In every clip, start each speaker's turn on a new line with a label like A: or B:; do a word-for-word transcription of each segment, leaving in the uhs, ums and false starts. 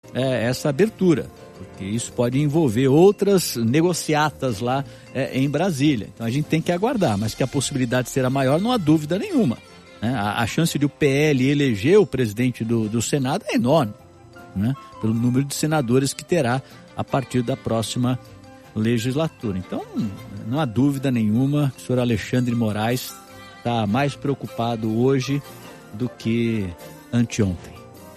A: é, essa abertura, porque isso pode envolver outras negociatas lá é, em Brasília. Então a gente tem que aguardar, mas que a possibilidade será maior, não há dúvida nenhuma. Né? A, a chance de o P L eleger o presidente do, do Senado é enorme, né? Pelo número de senadores que terá a partir da próxima legislatura. Então, não há dúvida nenhuma que o senhor Alexandre Moraes está mais preocupado hoje do que anteontem.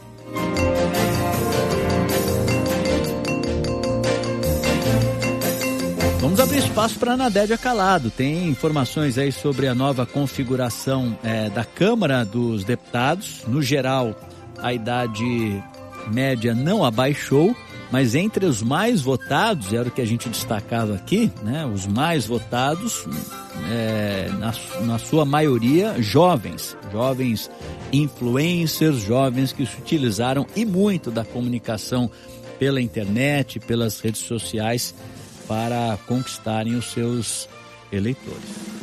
A: Vamos abrir espaço para a Nadédia Calado. Tem informações aí sobre a nova configuração é, da Câmara dos Deputados. No geral, a idade média não abaixou, mas entre os mais votados, era o que a gente destacava aqui, né? Os mais votados, é, na, na sua maioria, jovens. Jovens influencers, jovens que se utilizaram e muito da comunicação pela internet, pelas redes sociais, para conquistarem os seus eleitores.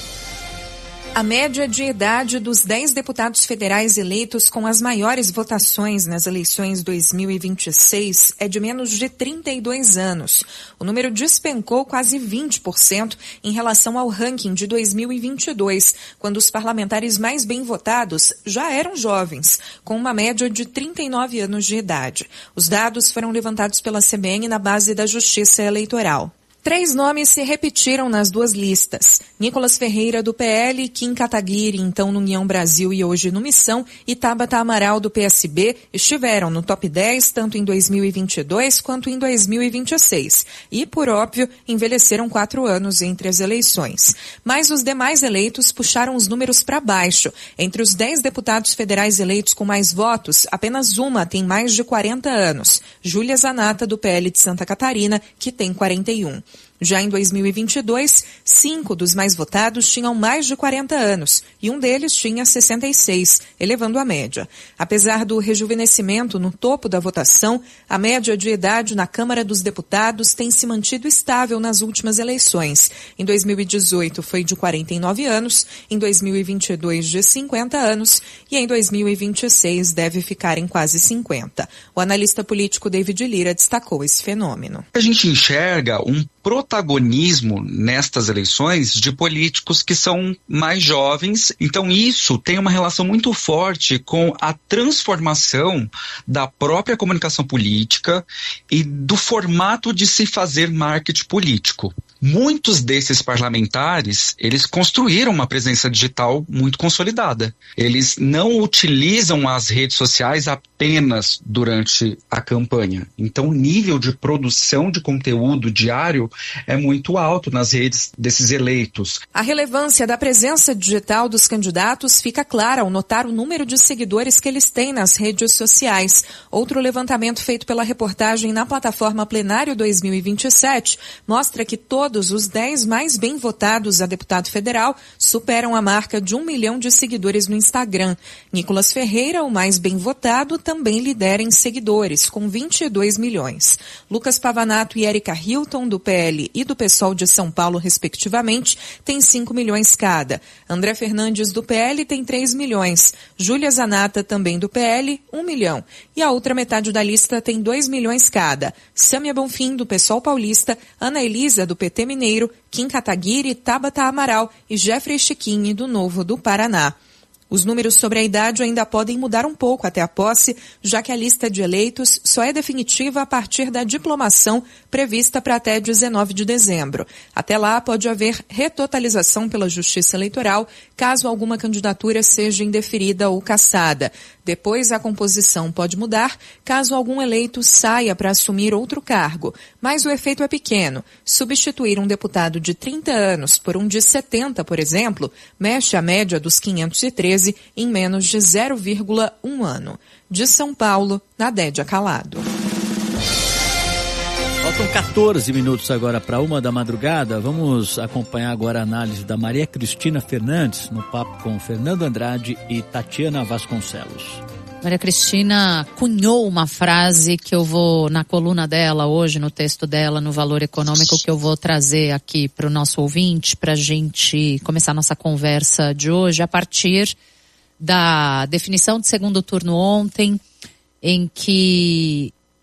B: A média de idade dos dez deputados federais eleitos com as maiores votações nas eleições dois mil e vinte e seis é de menos de trinta e dois anos. O número despencou quase vinte por cento em relação ao ranking de dois mil e vinte e dois, quando os parlamentares mais bem votados já eram jovens, com uma média de trinta e nove anos de idade. Os dados foram levantados pela C B N na base da Justiça Eleitoral. Três nomes se repetiram nas duas listas. Nicolas Ferreira, do P L, Kim Kataguiri, então no União Brasil e hoje no Missão, e Tabata Amaral, do P S B, estiveram no top dez tanto em dois mil e vinte e dois quanto em dois mil e vinte e seis. E, por óbvio, envelheceram quatro anos entre as eleições. Mas os demais eleitos puxaram os números para baixo. Entre os dez deputados federais eleitos com mais votos, apenas uma tem mais de quarenta anos. Júlia Zanata, do P L de Santa Catarina, que tem quarenta e um. Já em dois mil e vinte e dois, cinco dos mais votados tinham mais de quarenta anos e um deles tinha sessenta e seis, elevando a média. Apesar do rejuvenescimento no topo da votação, a média de idade na Câmara dos Deputados tem se mantido estável nas últimas eleições. Em dois mil e dezoito foi de quarenta e nove anos, em dois mil e vinte e dois de cinquenta anos e em dois mil e vinte e seis deve ficar em quase cinquenta. O analista político David Lira destacou esse fenômeno.
C: A gente enxerga um protagonismo nestas eleições de políticos que são mais jovens, então isso tem uma relação muito forte com a transformação da própria comunicação política e do formato de se fazer marketing político. Muitos desses parlamentares, eles construíram uma presença digital muito consolidada. Eles não utilizam as redes sociais apenas durante a campanha. Então, o nível de produção de conteúdo diário é muito alto nas redes desses eleitos.
B: A relevância da presença digital dos candidatos fica clara ao notar o número de seguidores que eles têm nas redes sociais. Outro levantamento feito pela reportagem na plataforma Plenário dois mil e vinte e sete mostra que todos os dez mais bem votados a deputado federal superam a marca de um milhão de seguidores no Instagram. Nicolas Ferreira, o mais bem votado, também lidera em seguidores, com vinte e dois milhões. Lucas Pavanato e Érica Hilton, do P L e do PSOL de São Paulo, respectivamente, têm cinco milhões cada. André Fernandes, do P L, tem três milhões. Júlia Zanata, também do P L, um milhão. E a outra metade da lista tem dois milhões cada. Sâmia Bonfim, do PSOL paulista, Ana Elisa, do P T Mineiro, Kim Kataguiri, Tabata Amaral e Jeffrey Chiquini, do Novo do Paraná. Os números sobre a idade ainda podem mudar um pouco até a posse, já que a lista de eleitos só é definitiva a partir da diplomação prevista para até dezenove de dezembro. Até lá, pode haver retotalização pela Justiça Eleitoral, caso alguma candidatura seja indeferida ou cassada. Depois, a composição pode mudar, caso algum eleito saia para assumir outro cargo. Mas o efeito é pequeno. Substituir um deputado de trinta anos por um de setenta, por exemplo, mexe a média dos quinhentos e treze em menos de zero vírgula um ano. De São Paulo, Nadédia Calado.
A: Faltam quatorze minutos agora para uma da madrugada. Vamos acompanhar agora a análise da Maria Cristina Fernandes no papo com Fernando Andrade e Tatiana Vasconcelos.
D: Maria Cristina cunhou uma frase que eu vou, na coluna dela hoje, no texto dela, no Valor Econômico, que eu vou trazer aqui para o nosso ouvinte, para a gente começar a nossa conversa de hoje, a partir da definição de segundo turno ontem, em que